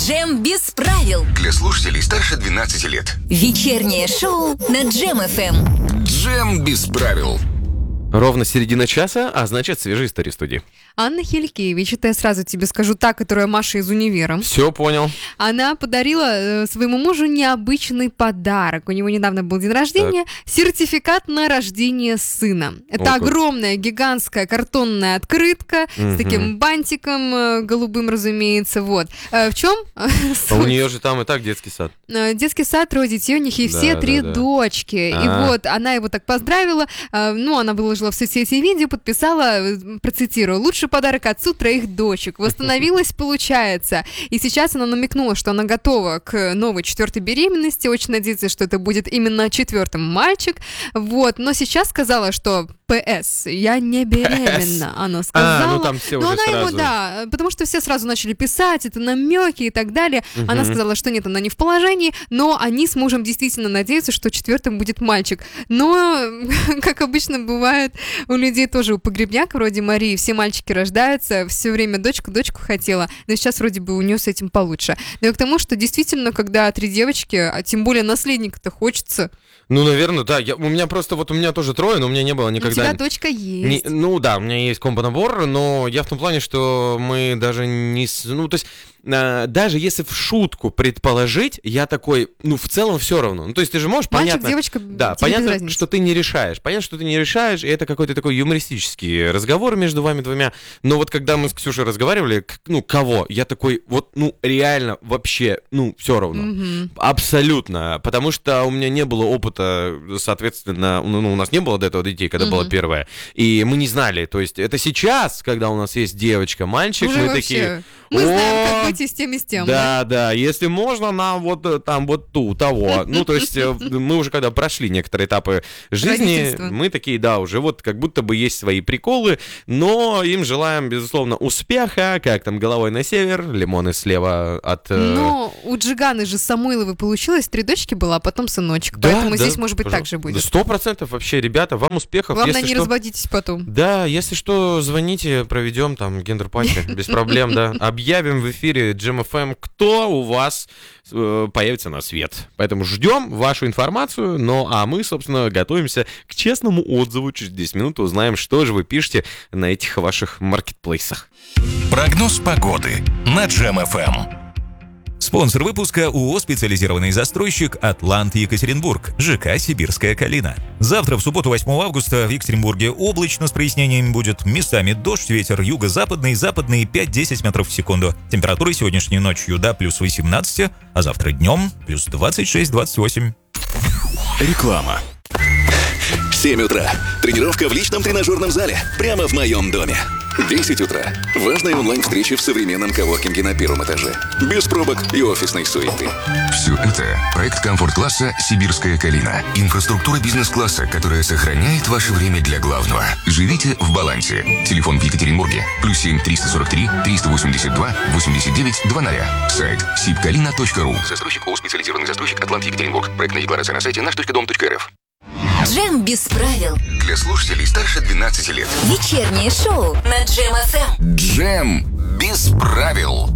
Джем без правил. Для слушателей старше 12 лет. Вечернее шоу на Джем ФМ. Джем без правил. Ровно середина часа, а значит, свежие истории студии. Анна Хилькевич, это я сразу тебе скажу, та, которая Маша из универа. Все понял. Она подарила своему мужу необычный подарок. У него недавно был день рождения. Сертификат на рождение сына. Это огромная, гигантская картонная открытка с таким бантиком голубым, разумеется. Вот. В чем? У нее же там и так детский сад. Детский сад, 3 детей у них, и все 3 дочки. И вот она его так поздравила. Она выложила в соцсети видео, подписала, процитирую: «Лучший подарок отцу 3 дочек». Восстановилась, получается. И сейчас она намекнула, что она готова к новой 4-й беременности. Очень надеется, что это будет именно 4-м мальчик. Вот. Но сейчас сказала, что ПС, я не беременна, она сказала. Там все но уже она сразу. ему, потому что все сразу начали писать, это намеки и так далее. Она сказала, что нет, она не в положении, но они с мужем действительно надеются, что 4-м будет мальчик. Но, как обычно бывает, у людей тоже, у погребняк вроде Марии, все мальчики рождаются, все время дочку хотела, но сейчас вроде бы у нее с этим получше. Но и к тому, что действительно, когда 3 девочки, а тем более наследника-то хочется. Ну, наверное, да. У меня тоже 3, но у меня не у меня никогда... У тебя дочка есть. у меня есть комбо-набор, но я в том плане, что мы даже не... то есть, даже если в шутку предположить, я такой, в целом все равно. То есть ты же можешь, мальчик, понятно... девочка, да, понятно, что ты не решаешь. Понятно, что ты не решаешь, и это какой-то такой юмористический разговор между вами двумя. Но вот когда мы с Ксюшей разговаривали, кого? Я такой, реально вообще, все равно. Абсолютно. Потому что у меня не было опыта, соответственно, у нас не было до этого детей, когда была первая. И мы не знали. То есть это сейчас, когда у нас есть девочка, мальчик, уже мы вообще... такие... Мы знаем, как быть и с тем, и с тем. Да, если можно, нам того. То есть мы уже когда прошли некоторые этапы жизни, мы такие, уже как будто бы есть свои приколы, но им желаем, безусловно, успеха, как там головой на север, лимоны слева от... Но у Джиганы же Самойловой получилось, 3 дочки было, а потом сыночек, поэтому здесь, может быть, так же будет. 100% вообще, ребята, вам успехов. Главное, не разводитесь потом. Да, если что, звоните, проведем там гендер-пати, без проблем, да. Объявим в эфире Джем ФМ, кто у вас появится на свет. Поэтому ждем вашу информацию, а мы, собственно, готовимся к честному отзыву. Через 10 минут узнаем, что же вы пишете на этих ваших маркетплейсах. Прогноз погоды на Джем ФМ. Спонсор выпуска ООО «Специализированный застройщик Атлант Екатеринбург», ЖК «Сибирская Калина». Завтра, в субботу, 8 августа, в Екатеринбурге облачно с прояснениями будет. Местами дождь, ветер юго-западный, западный 5-10 метров в секунду. Температура сегодняшней ночью до плюс 18, а завтра днем плюс 26-28. Реклама. 7 утра. Тренировка в личном тренажерном зале. Прямо в моем доме. 10 утра. Важная онлайн-встреча в современном коворкинге на 1-м этаже. Без пробок и офисной суеты. Все это проект комфорт-класса «Сибирская Калина». Инфраструктура бизнес-класса, которая сохраняет ваше время для главного. Живите в балансе. Телефон в Екатеринбурге. +7 343 382 89 00. Сайт sibkalina.ru. Застройщик ООО «Специализированный застройщик Атлант Екатеринбург». Проектная декларация на сайте наш.дом.рф. Джем без правил. Для слушателей старше 12 лет. Вечернее шоу на Джем ФМ. Джем без правил.